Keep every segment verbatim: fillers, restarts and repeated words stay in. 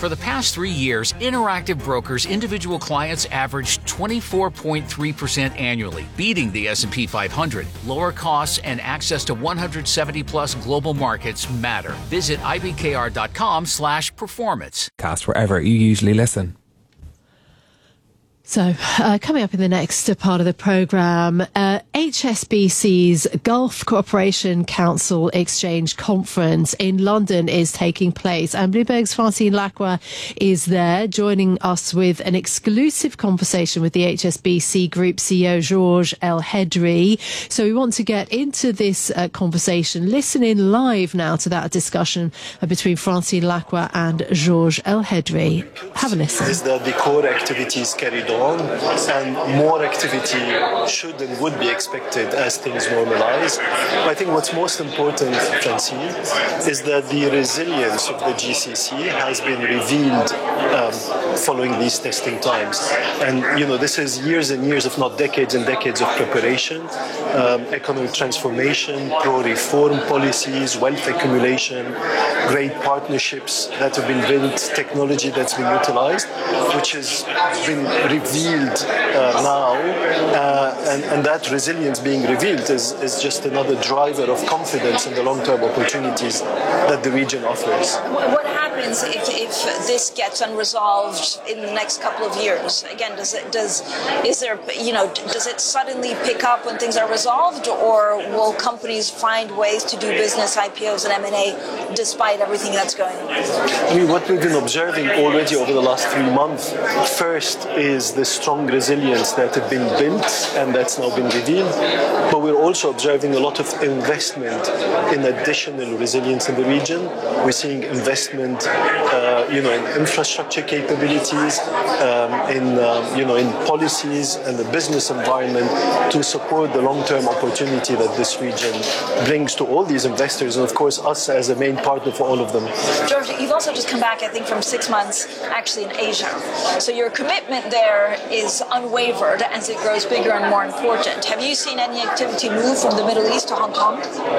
For the past three years, Interactive Brokers individual clients averaged twenty-four point three percent annually, beating the S and P five hundred. Lower costs and access to one hundred seventy plus global markets matter. Visit I B K R dot com slash performance. Cast wherever you usually listen. So, uh, coming up in the next part of the programme, uh, H S B C's Gulf Cooperation Council Exchange Conference in London is taking place, and Bloomberg's Francine Lacqua is there, joining us with an exclusive conversation with the H S B C Group C E O, Georges El-Hedry. So we want to get into this uh, conversation. Listen in live now to that discussion uh, between Francine Lacqua and Georges El-Hedry. Have a listen. Is that the core activities carried on, and more activity should and would be expected as things normalize. But I think what's most important, Francine, is that the resilience of the G C C has been revealed um, following these testing times. And, you know, this is years and years, if not decades and decades of preparation, um, economic transformation, pro-reform policies, wealth accumulation, great partnerships that have been built, technology that's been utilized, which has been revealed uh, now, uh, and, and that resilience being revealed is, is just another driver of confidence in the long-term opportunities that the region offers. What happens if, if this gets unresolved in the next couple of years? Again, does it does is there you know does it suddenly pick up when things are resolved, or will companies find ways to do business, I P Os, and M and A despite everything that's going on? I mean, what we've been observing already over the last three months, first is the strong resilience that had been built and that's now been revealed, but we're also observing a lot of investment in additional resilience in the region. We're seeing investment, uh, you know, in infrastructure capabilities, um, in um, you know, in policies and the business environment to support the long-term opportunity that this region brings to all these investors, and of course us as a main partner for all of them. George, you've also just come back, I think, from six months actually in Asia. So your commitment there is unwavered as it grows bigger and more important. Have you seen any activity move from the Middle East to Hong Kong?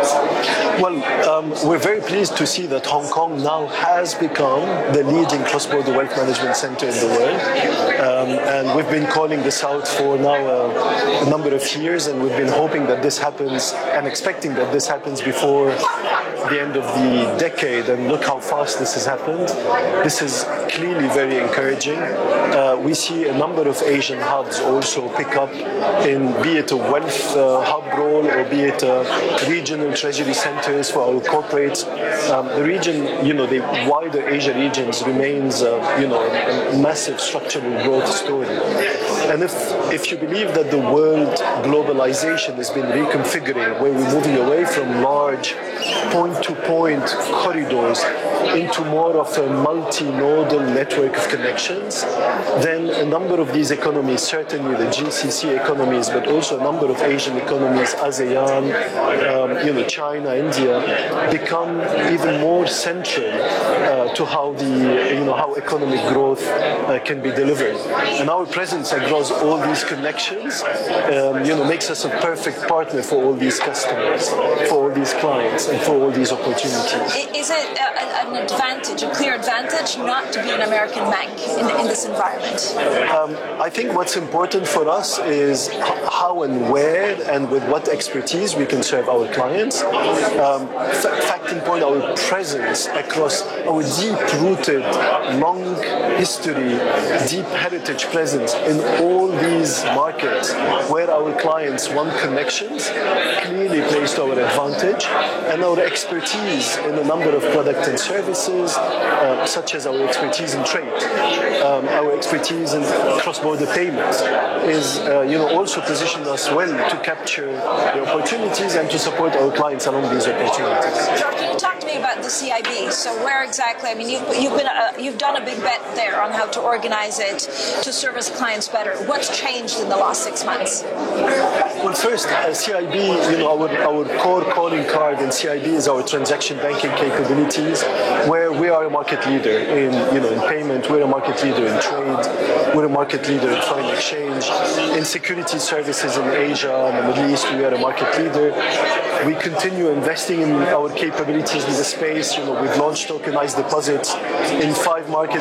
Well, um, we're very pleased to see that Hong Kong now has become the leading cross-border wealth management center in the world. Um, and we've been calling this out for now a, a number of years, and we've been hoping that this happens and expecting that this happens before the end of the decade. And look how fast this has happened. This is clearly very encouraging. Uh, we see a number of Asian hubs also pick up in, be it a wealth uh, hub role or be it uh, regional treasury centers for our corporates. Um, the region, you know, the wider Asia regions remains, uh, you know, a, a massive structural growth story. And if, if you believe that the world globalization has been reconfiguring, where we're moving away from large point-to-point corridors into more of a multi-nodal network of connections, then a number of these economies, certainly the G C C economies, but also a number of Asian economies, ASEAN, um, you know, China, India, become even more central uh, to how the, you know, how economic growth uh, can be delivered. And our presence across all these connections, um, you know, makes us a perfect partner for all these customers, for all these clients, and for all these opportunities. Is it a, an advantage, a clear advantage, not to be an American bank in, in this environment? Um, I think what's important for us is how and where and with what expertise we can serve our clients. Um, fact in point, our presence across our deep-rooted, long history, deep heritage presence in all these markets where our clients want connections clearly plays to our advantage, and our expertise in a number of products and services, uh, such as our expertise in trade, um, our expertise in cross-border payments, is uh, you know, also positioned us well to capture the opportunities and to support our clients along these opportunities. George, can you talk to me about the C I B? So where exactly? I mean, you've, you've been uh, you've done a big bet there on how to organize it to service clients better. What's changed in the last six months? Well, first, uh, C I B, you know, our, our core calling card in C I B is our transaction banking capabilities, where we are a market leader in, you know, in payment, we're a market leader in trade, we're a market leader in foreign exchange, in security services in Asia and the Middle East, we are a market leader. We continue investing in our capabilities in the space. You know, we've launched tokenized deposits in five markets